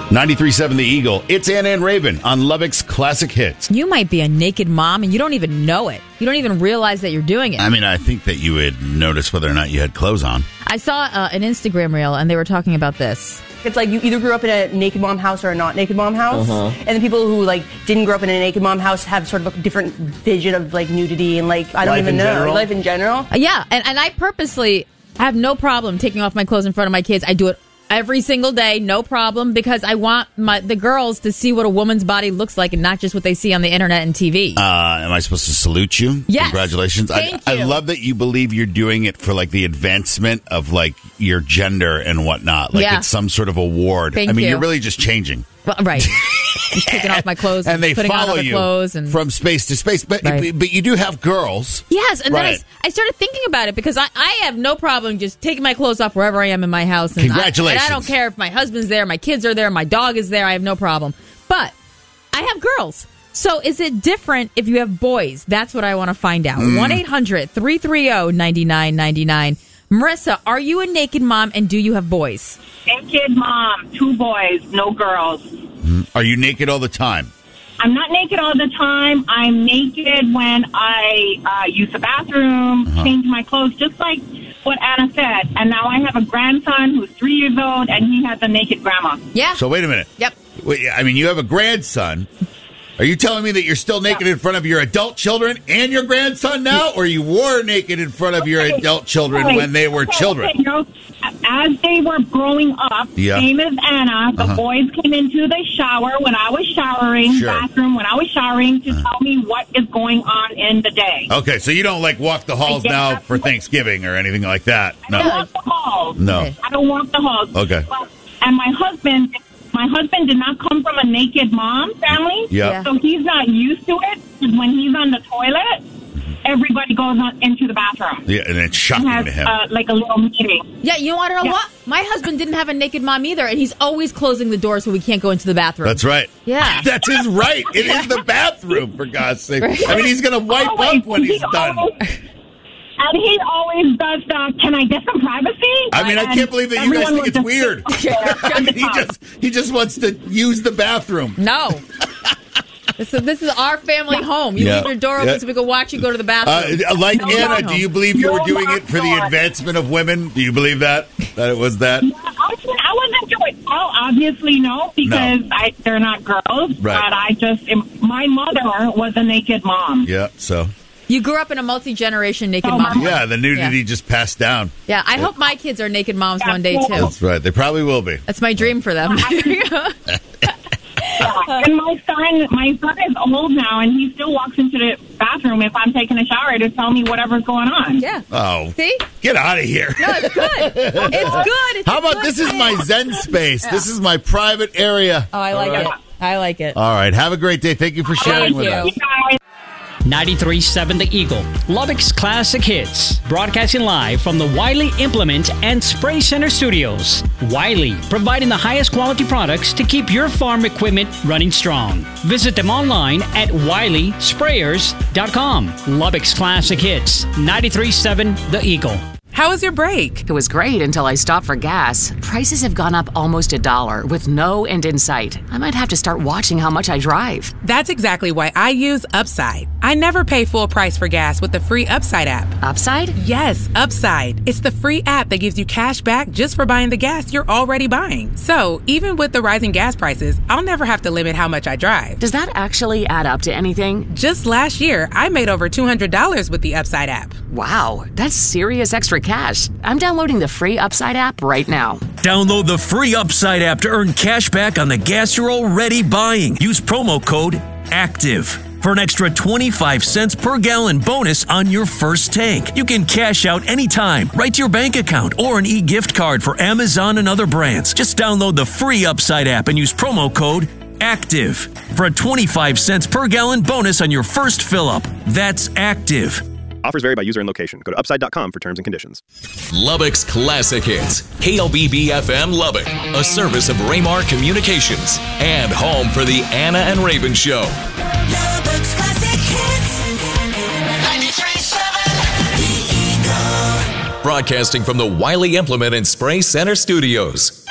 93.7 The Eagle. It's Anna and Raven on Lubbock's Classic Hits. You might be a naked mom and you don't even know it. You don't even realize that you're doing it. I mean, I think that you would notice whether or not you had clothes on. I saw an Instagram reel and they were talking about this. It's like you either grew up in a naked mom house or a not naked mom house. And the people who didn't grow up in a naked mom house have sort of a different vision of nudity and I don't even know. General? Life in general. Yeah, and I purposely have no problem taking off my clothes in front of my kids. I do it every single day, no problem, because I want the girls to see what a woman's body looks like and not just what they see on the internet and TV. Am I supposed to salute you? Yes. Congratulations. Thank I you. love that you believe you're doing it for the advancement of your gender and whatnot. It's some sort of award. Thank you. You're really just changing. Well, right. Just taking off my clothes and they putting on follow other you clothes and from space to space. But Right. but you do have girls. Yes, and Right. then I started thinking about it because I have no problem just taking my clothes off wherever I am in my house. And Congratulations. I don't care if my husband's there, my kids are there, my dog is there. I have no problem. But I have girls. So is it different if you have boys? That's what I want to find out. 1-800-330-9999. Marissa, are you a naked mom and do you have boys? Naked mom, 2 boys, no girls. Are you naked all the time? I'm not naked all the time. I'm naked when I use the bathroom, change my clothes, just like what Anna said. And now I have a grandson who's 3 years old, and he has a naked grandma. Yeah. So wait a minute. Yep. Wait, I mean, you have a grandson. Are you telling me that you're still naked in front of your adult children and your grandson now, or you were naked in front of your adult children when they were children? As they were growing up, same as Anna, the boys came into the shower when I was showering, bathroom when I was showering, to tell me what is going on in the day. Okay, so you don't walk the halls now for Thanksgiving or anything like that? No. I don't walk the halls. No. I don't walk the halls. Okay. And my husband did not come from a naked mom family, so he's not used to it. When he's on the toilet, everybody goes into the bathroom. Yeah, and it's shocking to him. Like a little meeting. Yeah, you want to know what? My husband didn't have a naked mom either, and he's always closing the door so we can't go into the bathroom. That's right. Yeah. That's his right. It is the bathroom, for God's sake. Right. I mean, he's going to wipe up when he's done. And he always does can I get some privacy? I mean, I can't believe that you guys think it's weird. I mean, This he just wants to use the bathroom. No. This is our family home. You leave your door open so we can watch you go to the bathroom. Anna, do you believe you were doing it for the advancement of women? Do you believe that it was that? I wasn't doing well. Obviously, no, because they're not girls. Right. But my mother was a naked mom. Yeah, so. You grew up in a multi-generation naked mom. Yeah, the nudity just passed down. Yeah, I hope my kids are naked moms one day, too. That's right. They probably will be. That's my dream for them. And my son is old now, and he still walks into the bathroom if I'm taking a shower to tell me whatever's going on. Yeah. Oh. See? Get out of here. No, it's good. It's good. It's How about this is my Zen space? Yeah. This is my private area. Oh, I like it. I like it. All right. Have a great day. Thank you for sharing with us. 93.7 The Eagle, Lubbock's Classic Hits. Broadcasting live from the Wiley Implement and Spray Center Studios. Wiley, providing the highest quality products to keep your farm equipment running strong. Visit them online at WileySprayers.com. Lubbock's Classic Hits, 93.7 The Eagle. How was your break? It was great until I stopped for gas. Prices have gone up almost $1 with no end in sight. I might have to start watching how much I drive. That's exactly why I use Upside. I never pay full price for gas with the free Upside app. Upside? Yes, Upside. It's the free app that gives you cash back just for buying the gas you're already buying. So, even with the rising gas prices, I'll never have to limit how much I drive. Does that actually add up to anything? Just last year, I made over $200 with the Upside app. Wow, that's serious extra cash. I'm downloading the free Upside app right now. Download the free Upside app to earn cash back on the gas you're already buying. Use promo code ACTIVE for an extra 25 cents per gallon bonus on your first tank. You can cash out anytime, right to your bank account, or an e-gift card for Amazon and other brands. Just download the free Upside app and use promo code ACTIVE for a 25 cents per gallon bonus on your first fill-up. That's ACTIVE. Offers vary by user and location. Go to upside.com for terms and conditions. Lubbock's Classic Hits. KLBB-FM Lubbock, a service of Raymar Communications and home for the Anna and Raven Show. Lubbock's Classic Hits. 93.7 The Eagle. Broadcasting from the Wiley Implement and Spray Center Studios.